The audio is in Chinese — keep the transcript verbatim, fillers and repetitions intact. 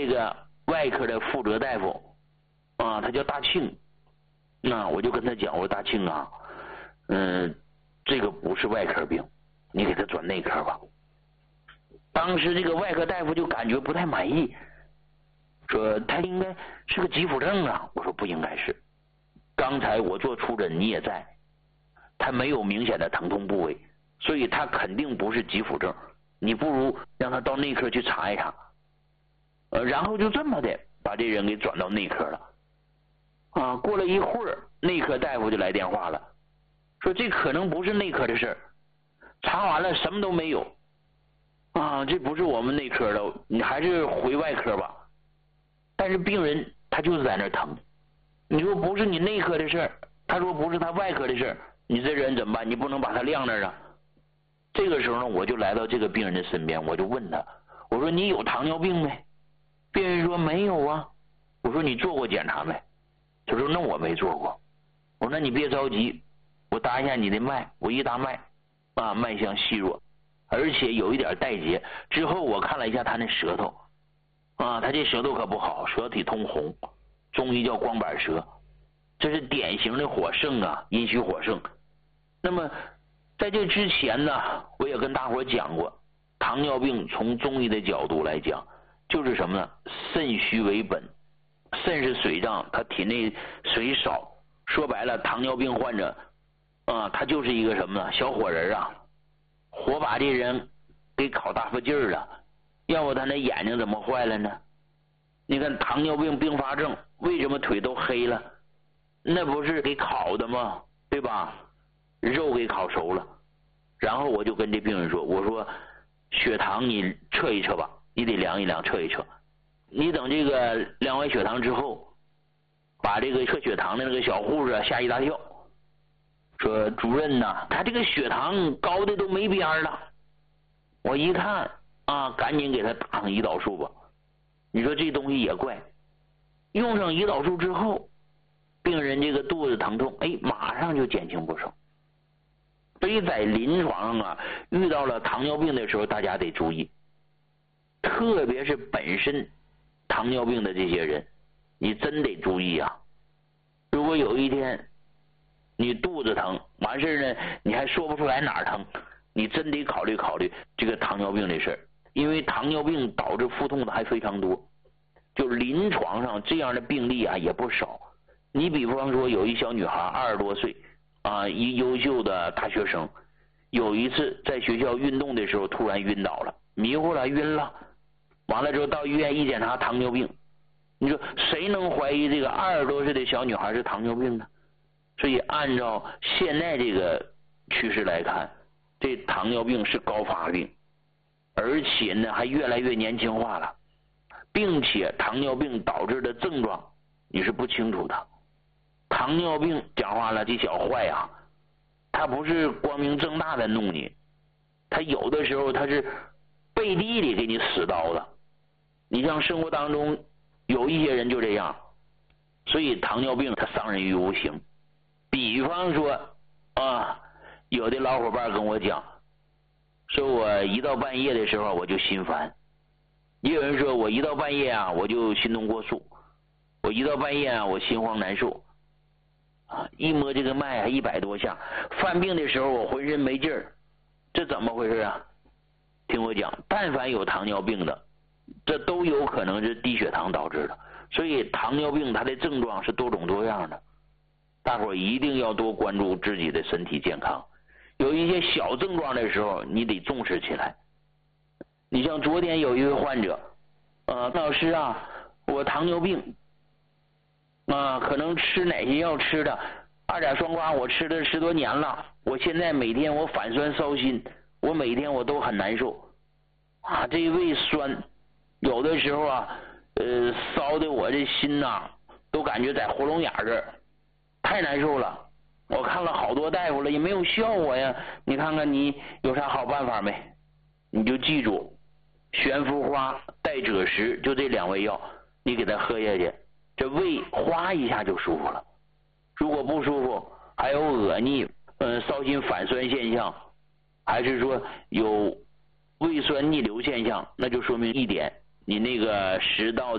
个外科的负责大夫啊，他叫大庆。那我就跟他讲，我说大庆啊，嗯，这个不是外科病，你给他转内科吧。当时这个外科大夫就感觉不太满意，说他应该是个急腹症啊。我说不应该是，刚才我做触诊你也在，他没有明显的疼痛部位，所以他肯定不是急腹症，你不如让他到内科去查一查。呃，然后就这么的把这人给转到内科了。啊，过了一会儿，内科大夫就来电话了，说这可能不是内科的事儿，查完了什么都没有。啊，这不是我们内科的，你还是回外科吧。但是病人他就是在那儿疼，你说不是你内科的事儿，他说不是他外科的事儿，你这人怎么办？你不能把他晾那儿啊。这个时候呢，我就来到这个病人的身边，我就问他，我说你有糖尿病没？病人说没有啊。我说你做过检查没？他说那我没做过。我说那你别着急，我搭一下你的脉，我一搭脉啊，脉象细弱，而且有一点带结。之后我看了一下他那舌头啊，他这舌头可不好，舌体通红，中医叫光板舌，这是典型的火盛啊，阴虚火盛。那么在这之前呢，我也跟大伙讲过，糖尿病从中医的角度来讲，就是什么呢？肾虚为本，肾是水脏，他体内水少，说白了，糖尿病患者啊，他就是一个什么呢？小火人啊，火把这人给烤大发劲儿了，要不他那眼睛怎么坏了呢？你看糖尿病并发症为什么腿都黑了？那不是给烤的吗？对吧？肉给烤熟了。然后我就跟这病人说，我说血糖你测一测吧，你得量一量，测一测。你等这个量完血糖之后，把这个测血糖的那个小护士吓一大跳，说主任呐，他这个血糖高的都没边了。我一看啊，赶紧给他打上胰岛素吧。你说这东西也怪，用上胰岛素之后，病人这个肚子疼痛，哎，马上就减轻不少。所以在临床上啊，遇到了糖尿病的时候，大家得注意，特别是本身糖尿病的这些人，你真得注意啊。如果有一天你肚子疼，完事呢你还说不出来哪儿疼，你真得考虑考虑这个糖尿病的事儿，因为糖尿病导致腹痛的还非常多，就临床上这样的病例啊也不少。你比方说有一小女孩二十多岁啊，一优秀的大学生，有一次在学校运动的时候突然晕倒了，迷糊了，晕了，完了之后到医院一检查糖尿病。你说谁能怀疑这个二十多岁的小女孩是糖尿病呢？所以按照现在这个趋势来看，这糖尿病是高发病，而且呢还越来越年轻化了，并且糖尿病导致的症状你是不清楚的。糖尿病讲话了，这小坏呀、啊，他不是光明正大的弄你，他有的时候他是背地里给你使刀的。你像生活当中有一些人就这样，所以糖尿病它伤人于无形。比方说啊，有的老伙伴跟我讲，说我一到半夜的时候我就心烦，也有人说我一到半夜啊我就心动过速，我一到半夜啊我心慌难受啊，一摸这个脉啊一百多下，犯病的时候我浑身没劲儿，这怎么回事啊？听我讲，但凡有糖尿病的，这都有可能是低血糖导致的，所以糖尿病它的症状是多种多样的，大伙一定要多关注自己的身体健康。有一些小症状的时候，你得重视起来。你像昨天有一位患者，呃，老师啊，我糖尿病啊，可能吃哪些药吃的，二甲双胍我吃了十多年了，我现在每天我反酸烧心，我每天我都很难受啊，这一胃酸。有的时候啊，呃，烧的我这心呐、啊，都感觉在喉咙眼这儿，太难受了。我看了好多大夫了，也没有效果呀。你看看你有啥好办法没？你就记住，悬浮花、代赭石，就这两味药，你给它喝下去，这胃哗一下就舒服了。如果不舒服，还有恶逆、嗯烧心反酸现象，还是说有胃酸逆流现象，那就说明一点。你那个食道